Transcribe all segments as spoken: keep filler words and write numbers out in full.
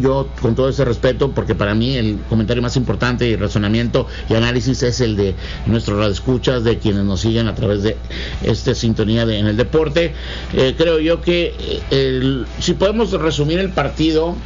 yo con todo ese respeto, porque para mí el comentario más importante y razonamiento y análisis es el de nuestros radioescuchas, de quienes nos siguen a través de esta sintonía de En el Deporte. Eh, creo yo que eh, el, si podemos resumir el partido,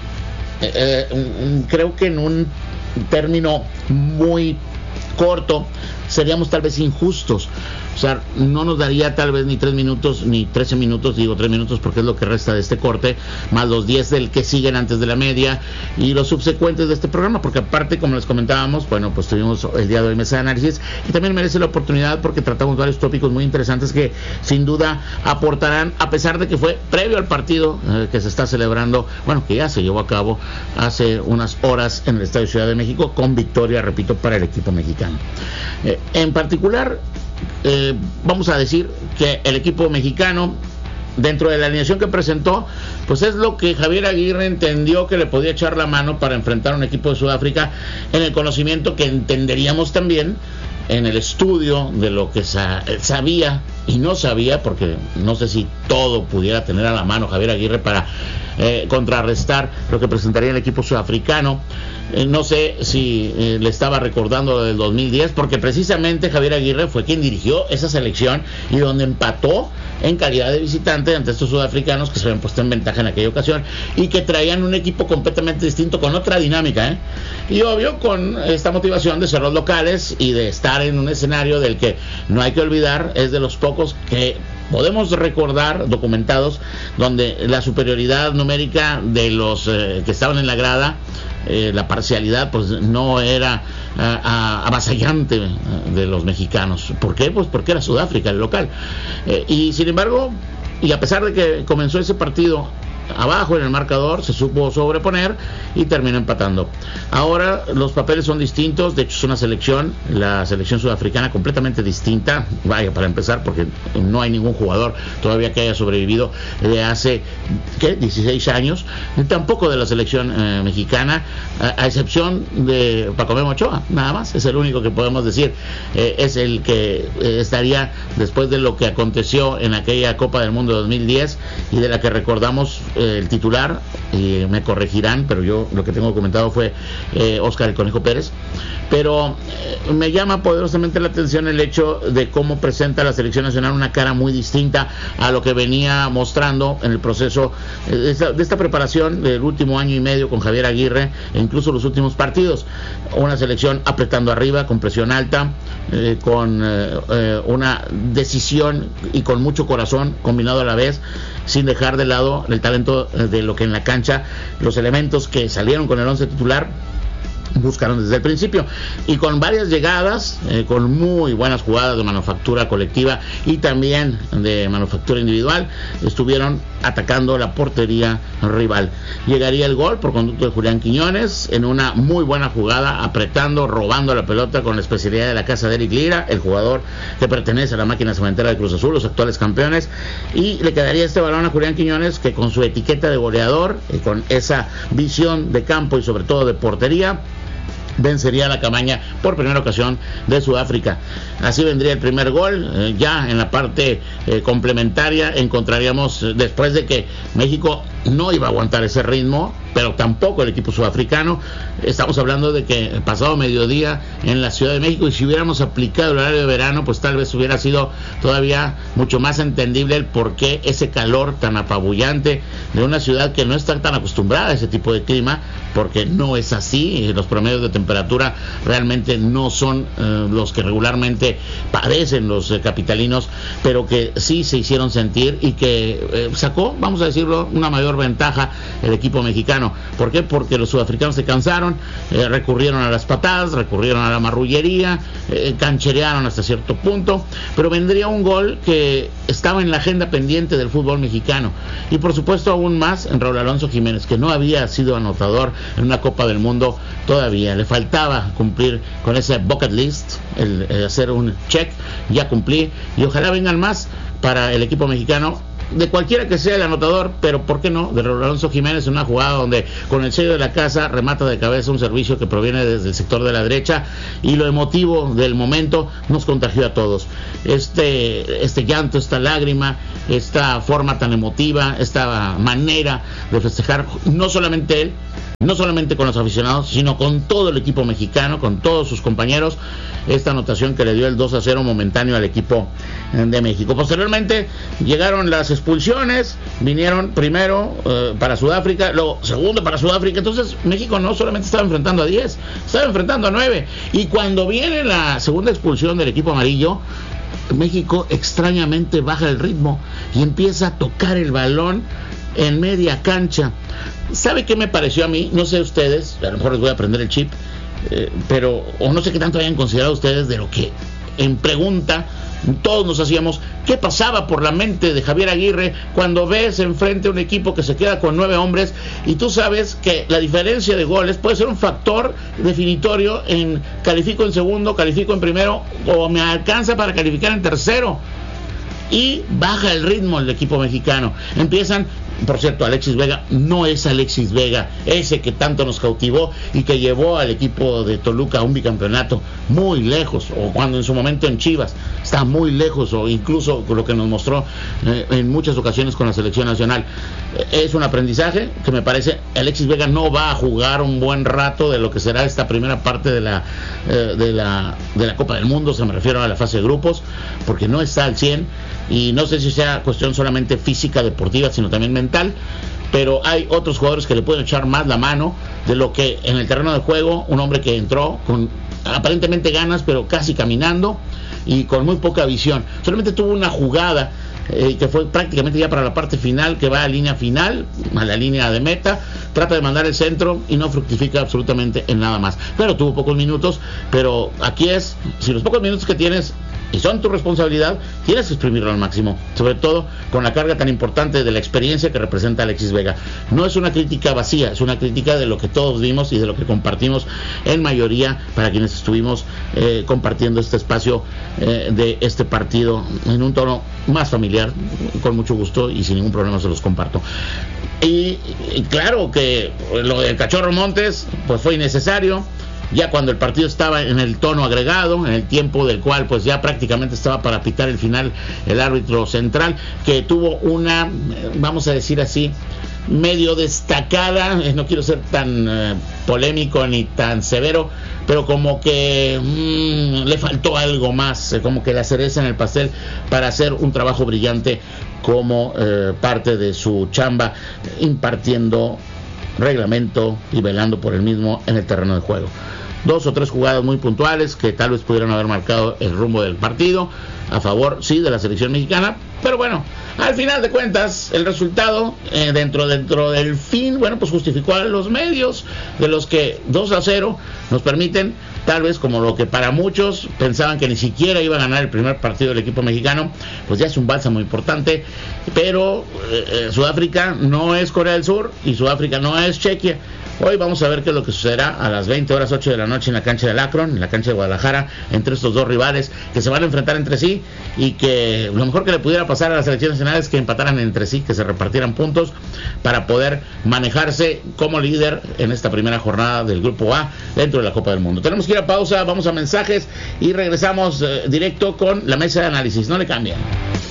eh, eh, creo que en un término muy corto seríamos tal vez injustos. O sea, no nos daría tal vez ni tres minutos, ni trece minutos, digo tres minutos porque es lo que resta de este corte, más los diez del que siguen antes de la media y los subsecuentes de este programa, porque aparte, como les comentábamos, bueno, pues tuvimos el día de hoy mesa de análisis y también merece la oportunidad porque tratamos varios tópicos muy interesantes que sin duda aportarán, a pesar de que fue previo al partido eh, que se está celebrando, bueno, que ya se llevó a cabo hace unas horas en el Estadio Ciudad de México, con victoria, repito, para el equipo mexicano. Eh, en particular, Eh, vamos a decir que el equipo mexicano, dentro de la alineación que presentó, pues es lo que Javier Aguirre entendió que le podía echar la mano para enfrentar a un equipo de Sudáfrica, en el conocimiento que entenderíamos también en el estudio de lo que sa- sabía y no sabía, porque no sé si todo pudiera tener a la mano Javier Aguirre para eh, contrarrestar lo que presentaría el equipo sudafricano. Eh, no sé si eh, le estaba recordando lo del dos mil diez, porque precisamente Javier Aguirre fue quien dirigió esa selección y donde empató en calidad de visitante ante estos sudafricanos que se habían puesto en ventaja en aquella ocasión y que traían un equipo completamente distinto, con otra dinámica, ¿eh? Y obvio con esta motivación de ser los locales y de estar en un escenario del que no hay que olvidar, es de los pocos que podemos recordar documentados donde la superioridad numérica de los eh, que estaban en la grada, eh, la parcialidad pues no era uh, uh, avasallante de los mexicanos. ¿Por qué? Pues porque era Sudáfrica el local, eh, y sin embargo, y a pesar de que comenzó ese partido abajo en el marcador, se supo sobreponer y terminó empatando. Ahora los papeles son distintos, de hecho es una selección, la selección sudafricana completamente distinta, vaya, para empezar, porque no hay ningún jugador todavía que haya sobrevivido de hace, ¿qué?, dieciséis años, tampoco de la selección eh, mexicana, a, a excepción de Paco Memo Ochoa, nada más, es el único que podemos decir, eh, es el que eh, estaría después de lo que aconteció en aquella Copa del Mundo de dos mil diez y de la que recordamos el titular, y me corregirán, pero yo lo que tengo comentado fue eh, Óscar el Conejo Pérez. Pero eh, me llama poderosamente la atención el hecho de cómo presenta la selección nacional una cara muy distinta a lo que venía mostrando en el proceso eh, de, esta, de esta preparación del último año y medio con Javier Aguirre, e incluso los últimos partidos. Una selección apretando arriba, con presión alta, eh, con eh, eh, una decisión y con mucho corazón combinado a la vez, sin dejar de lado el talento de lo que en la cancha, los elementos que salieron con el once titular buscaron desde el principio, y con varias llegadas, eh, con muy buenas jugadas de manufactura colectiva y también de manufactura individual, estuvieron atacando la portería rival. Llegaría el gol por conducto de Julián Quiñones en una muy buena jugada, apretando, robando la pelota con la especialidad de la casa de Eric Lira, el jugador que pertenece a la máquina cementera de Cruz Azul, los actuales campeones, y le quedaría este balón a Julián Quiñones, que con su etiqueta de goleador y con esa visión de campo y sobre todo de portería, vencería a la Camaña por primera ocasión de Sudáfrica. Así vendría el primer gol. Eh, ya en la parte eh, complementaria encontraríamos, eh, después de que México no iba a aguantar ese ritmo, pero tampoco el equipo sudafricano. Estamos hablando de que el pasado mediodía en la Ciudad de México, y si hubiéramos aplicado el horario de verano, pues tal vez hubiera sido todavía mucho más entendible el por qué ese calor tan apabullante de una ciudad que no está tan acostumbrada a ese tipo de clima, porque no es así. Los promedios de temperatura realmente no son eh, los que regularmente padecen los eh, capitalinos, pero que sí se hicieron sentir y que eh, sacó, vamos a decirlo, una mayor ventaja el equipo mexicano. ¿Por qué? Porque los sudafricanos se cansaron, eh, recurrieron a las patadas, recurrieron a la marrullería, eh, cancherearon hasta cierto punto, pero vendría un gol que estaba en la agenda pendiente del fútbol mexicano, y por supuesto aún más en Raúl Alonso Jiménez, que no había sido anotador en una Copa del Mundo todavía. Le faltaba cumplir con ese bucket list, el, el hacer un check, ya cumplí, y ojalá vengan más para el equipo mexicano, de cualquiera que sea el anotador, pero ¿por qué no? De Raúl Alonso Jiménez, en una jugada donde con el sello de la casa remata de cabeza un servicio que proviene desde el sector de la derecha, y lo emotivo del momento nos contagió a todos. Este, este llanto, esta lágrima, esta forma tan emotiva, esta manera de festejar, no solamente él, no solamente con los aficionados, sino con todo el equipo mexicano, con todos sus compañeros, esta anotación que le dio el dos a cero momentáneo al equipo de México. Posteriormente llegaron las expulsiones, vinieron primero eh, para Sudáfrica, luego segundo para Sudáfrica. Entonces México no solamente estaba enfrentando a diez, estaba enfrentando a nueve, y cuando viene la segunda expulsión del equipo amarillo, México extrañamente baja el ritmo y empieza a tocar el balón en media cancha. ¿Sabe qué me pareció a mí? No sé ustedes, a lo mejor les voy a aprender el chip, eh, pero o no sé qué tanto hayan considerado ustedes de lo que en pregunta todos nos hacíamos, ¿qué pasaba por la mente de Javier Aguirre cuando ves enfrente a un equipo que se queda con nueve hombres y tú sabes que la diferencia de goles puede ser un factor definitorio en califico en segundo, califico en primero o me alcanza para calificar en tercero? Y baja el ritmo el equipo mexicano. Empiezan, por cierto, Alexis Vega no es Alexis Vega, ese que tanto nos cautivó y que llevó al equipo de Toluca a un bicampeonato muy lejos, o cuando en su momento en Chivas está muy lejos, o incluso lo que nos mostró eh, en muchas ocasiones con la selección nacional. Eh, es un aprendizaje que me parece. Alexis Vega no va a jugar un buen rato de lo que será esta primera parte de la, eh, de la, de la Copa del Mundo, se me refiero a la fase de grupos, porque no está al cien. Y no sé si sea cuestión solamente física, deportiva, sino también mental, pero hay otros jugadores que le pueden echar más la mano de lo que en el terreno de juego, un hombre que entró con aparentemente ganas, pero casi caminando y con muy poca visión. Solamente tuvo una jugada eh, que fue prácticamente ya para la parte final, que va a línea final, a la línea de meta, trata de mandar el centro y no fructifica absolutamente en nada más. Pero tuvo pocos minutos, pero aquí es, si los pocos minutos que tienes y son tu responsabilidad, tienes que exprimirlo al máximo, sobre todo con la carga tan importante de la experiencia que representa Alexis Vega. No es una crítica vacía, es una crítica de lo que todos vimos y de lo que compartimos en mayoría para quienes estuvimos eh, compartiendo este espacio eh, de este partido en un tono más familiar, con mucho gusto y sin ningún problema se los comparto. Y, y claro que lo del Cachorro Montes pues fue innecesario. Ya cuando el partido estaba en el tono agregado, en el tiempo del cual pues ya prácticamente estaba para pitar el final el árbitro central, que tuvo una, vamos a decir así, medio destacada, no quiero ser tan eh, polémico ni tan severo, pero como que mmm, le faltó algo más, eh, como que la cereza en el pastel para hacer un trabajo brillante como eh, parte de su chamba, impartiendo reglamento y velando por el mismo en el terreno de juego. Dos o tres jugadas muy puntuales que tal vez pudieran haber marcado el rumbo del partido a favor, sí, de la selección mexicana, pero bueno, al final de cuentas el resultado eh, dentro dentro del fin, bueno, pues justificó a los medios, de los que dos a cero nos permiten, tal vez como lo que para muchos pensaban que ni siquiera iba a ganar el primer partido del equipo mexicano, pues ya es un bálsamo importante, pero eh, Sudáfrica no es Corea del Sur y Sudáfrica no es Chequia. Hoy vamos a ver qué es lo que sucederá a las veinte horas ocho de la noche en la cancha del Akron, en la cancha de Guadalajara, entre estos dos rivales que se van a enfrentar entre sí, y que lo mejor que le pudiera pasar a las selecciones nacionales es que empataran entre sí, que se repartieran puntos para poder manejarse como líder en esta primera jornada del Grupo A dentro de la Copa del Mundo. Tenemos que ir a pausa, vamos a mensajes y regresamos eh, directo con la mesa de análisis. No le cambien.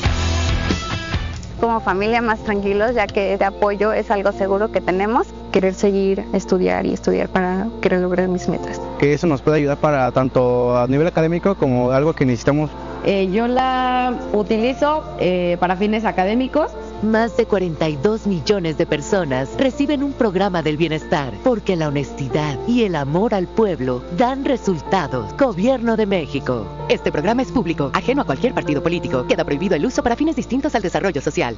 Como familia más tranquilos, ya que de apoyo es algo seguro que tenemos. Querer seguir, estudiar y estudiar para querer lograr mis metas. Que eso nos puede ayudar para tanto a nivel académico como algo que necesitamos. Eh, yo la utilizo eh, para fines académicos. Más de cuarenta y dos millones de personas reciben un programa del bienestar porque la honestidad y el amor al pueblo dan resultados. Gobierno de México. Este programa es público, ajeno a cualquier partido político. Queda prohibido el uso para fines distintos al desarrollo social.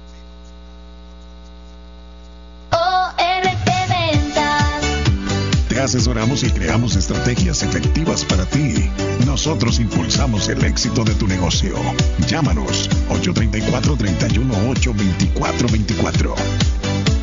Te asesoramos y creamos estrategias efectivas para ti. Nosotros impulsamos el éxito de tu negocio. Llámanos ocho tres cuatro, tres uno ocho, dos cuatro dos cuatro.